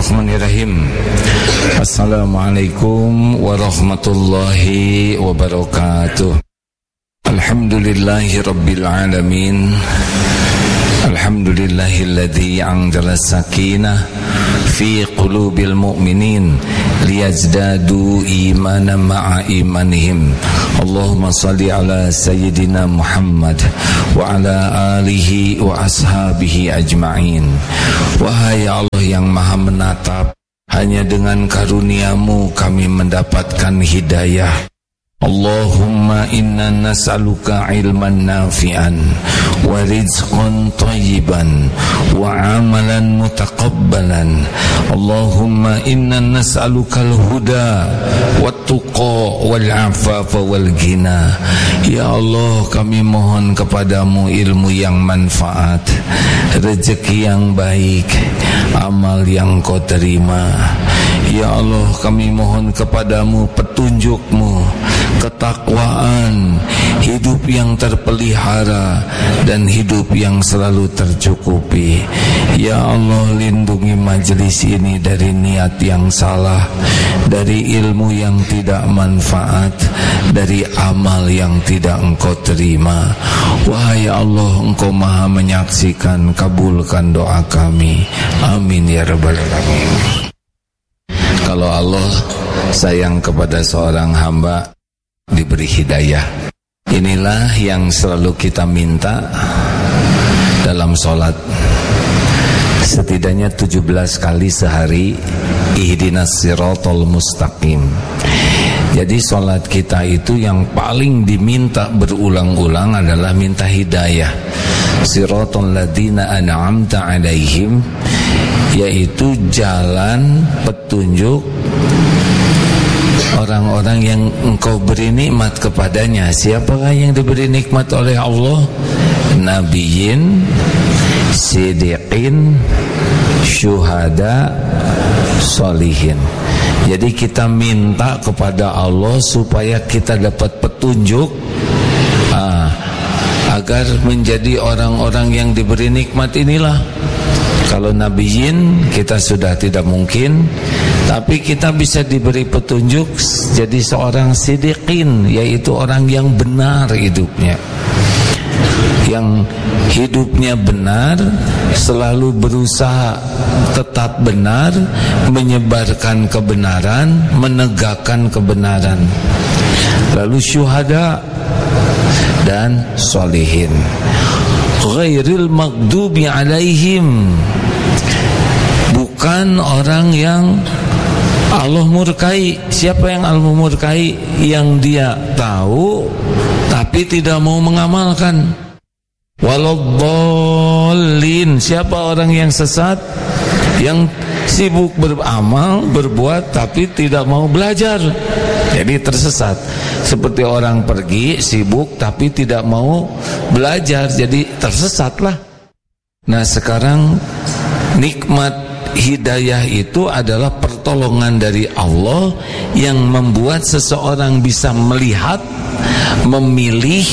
Bismillahirrahmanirrahim. Assalamualaikum warahmatullahi wabarakatuh. Alhamdulillahi rabbil alamin. Alhamdulillahilladzi anzala sakinah fi qulubil mu'minin liyazdadu imanan ma'a imanihim. Allahumma salli ala sayyidina Muhammad wa ala alihi wa ashabihi ajma'in. Wahai Allah yang maha menatap, hanya dengan karunia-Mu kami mendapatkan hidayah. Allahumma inna nas'aluka ilman nafi'an wa rizqan tayyiban wa amalan mutaqabbalan. Allahumma inna nas'aluka al-huda wat-tuqa wal-afafa wal-ghina. Ya Allah, kami mohon kepadamu ilmu yang manfaat, rezeki yang baik, amal yang Kau terima. Ya Allah, kami mohon kepadamu petunjuk-Mu, ketakwaan, hidup yang terpelihara dan hidup yang selalu tercukupi. Ya Allah, lindungi majelis ini dari niat yang salah, dari ilmu yang tidak manfaat, dari amal yang tidak Engkau terima. Wahai Allah, Engkau maha menyaksikan, kabulkan doa kami. Amin ya rabbal alamin. Kalau Allah sayang kepada seorang hamba, diberi hidayah. Inilah yang selalu kita minta dalam sholat. Setidaknya 17 kali sehari, ihdinas siratal mustaqim. Jadi sholat kita itu yang paling diminta berulang-ulang adalah minta hidayah. Siratal ladzina an'amta alaihim, yaitu jalan petunjuk orang-orang yang Engkau beri nikmat kepadanya. Siapakah yang diberi nikmat oleh Allah? Nabiyyin, siddiqin, syuhada, sholihin. Jadi kita minta kepada Allah supaya kita dapat petunjuk agar menjadi orang-orang yang diberi nikmat inilah. Kalau nabiyyin kita sudah tidak mungkin, tapi kita bisa diberi petunjuk jadi seorang siddiqin, yaitu orang yang benar hidupnya, yang hidupnya benar, selalu berusaha tetap benar, menyebarkan kebenaran, menegakkan kebenaran. Lalu syuhada dan sholihin. Ghairil maghdubi alaihim, bukan orang yang Allah murkai. Siapa yang Allah murkai? Yang dia tahu tapi tidak mau mengamalkan. Waladdallin, siapa orang yang sesat? Yang sibuk beramal, berbuat tapi tidak mau belajar. Jadi tersesat. Seperti orang pergi sibuk tapi tidak mau belajar, jadi tersesatlah. Nah, sekarang nikmat hidayah itu adalah pertolongan dari Allah yang membuat seseorang bisa melihat, memilih,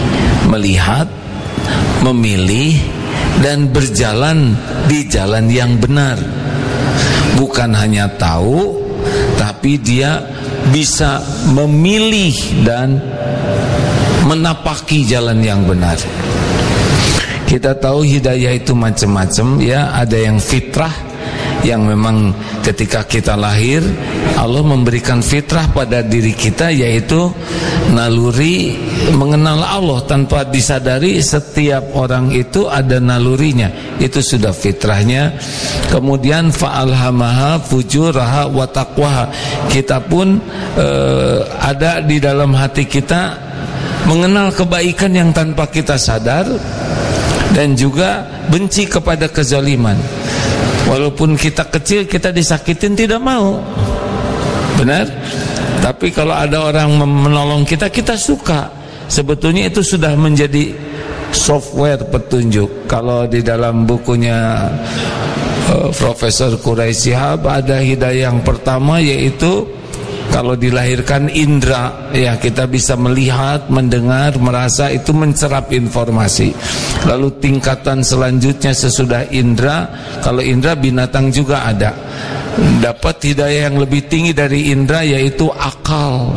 dan berjalan di jalan yang benar. Bukan hanya tahu, tapi dia bisa memilih dan menapaki jalan yang benar. Kita tahu hidayah itu macam-macam ya. Ada yang fitrah, yang memang ketika kita lahir Allah memberikan fitrah pada diri kita, yaitu naluri mengenal Allah tanpa disadari. Setiap orang itu ada nalurinya, itu sudah fitrahnya. Kemudian fa'alhamaha fujuraha wa taqwaha, kita pun ada di dalam hati kita mengenal kebaikan yang tanpa kita sadar, dan juga benci kepada kezaliman. Walaupun kita kecil, kita disakitin tidak mau, benar? Tapi kalau ada orang menolong kita, kita suka. Sebetulnya itu sudah menjadi software petunjuk. Kalau di dalam bukunya Profesor Quraisy Shihab ada hidayah yang pertama, yaitu Kalau dilahirkan indra, ya kita bisa melihat, mendengar, merasa, itu mencerap informasi. Lalu tingkatan selanjutnya sesudah indra, kalau indra binatang juga ada, dapat hidayah yang lebih tinggi dari indra, yaitu akal.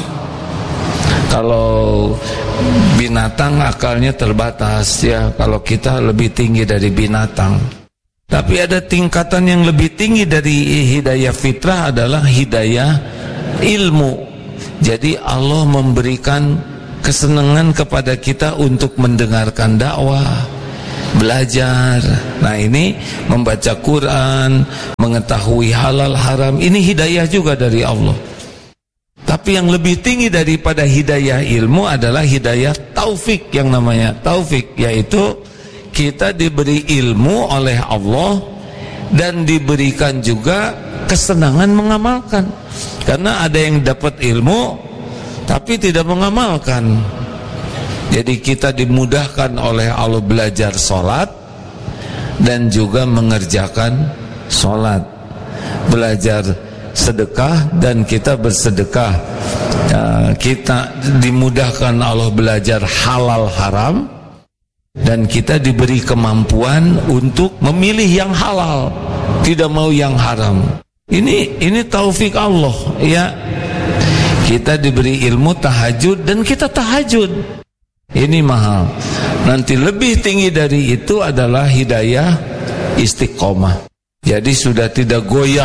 Kalau binatang akalnya terbatas, ya kalau kita lebih tinggi dari binatang. Tapi ada tingkatan yang lebih tinggi dari hidayah fitrah, adalah hidayah ilmu. Jadi Allah memberikan kesenangan kepada kita untuk mendengarkan dakwah, belajar. Nah ini membaca Quran, mengetahui halal haram, ini hidayah juga dari Allah. Tapi yang lebih tinggi daripada hidayah ilmu adalah hidayah taufik, yang namanya taufik, yaitu kita diberi ilmu oleh Allah dan diberikan juga kesenangan mengamalkan. Karena ada yang dapat ilmu tapi tidak mengamalkan. Jadi kita dimudahkan oleh Allah belajar sholat dan juga mengerjakan sholat, belajar sedekah dan kita bersedekah. Kita dimudahkan Allah belajar halal haram dan kita diberi kemampuan untuk memilih yang halal, tidak mau yang haram. Ini taufik Allah, ya. Kita diberi ilmu tahajud dan kita tahajud. Ini mahal. Nanti lebih tinggi dari itu adalah hidayah istiqomah. Jadi sudah tidak goyah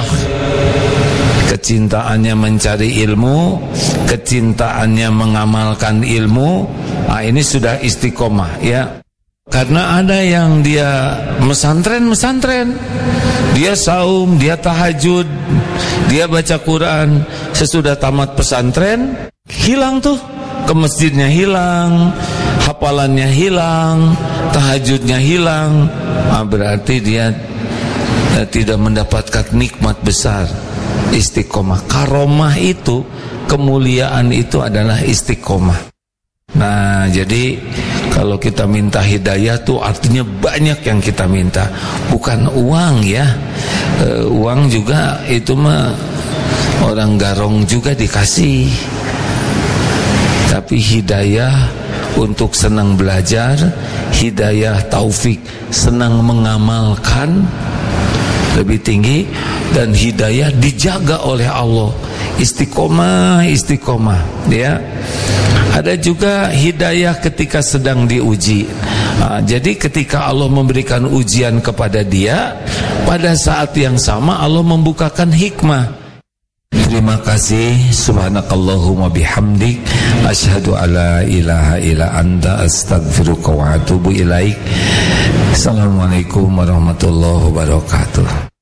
kecintaannya mencari ilmu, kecintaannya mengamalkan ilmu. Nah, ini sudah istiqomah, ya. Karena ada yang dia mesantren, dia saum, dia tahajud, dia baca Quran. Sesudah tamat pesantren, hilang tuh, ke masjidnya hilang, hafalannya hilang, tahajudnya hilang. Nah, berarti dia tidak mendapatkan nikmat besar, istiqomah. Karomah itu, kemuliaan itu adalah istiqomah. Nah, jadi kalau kita minta hidayah tuh artinya banyak yang kita minta, bukan uang, ya. Uang juga itu mah orang garong juga dikasih. Tapi hidayah untuk senang belajar, hidayah taufik senang mengamalkan lebih tinggi, dan hidayah dijaga oleh Allah, istiqomah, ya. Ada juga hidayah ketika sedang diuji. Jadi ketika Allah memberikan ujian kepada dia, pada saat yang sama Allah membukakan hikmah. Terima kasih. Subhanakallahumma bihamdik, asyhadu alla ilaha illa anta, astaghfiruka wa atubu ilaik. Assalamualaikum warahmatullahi wabarakatuh.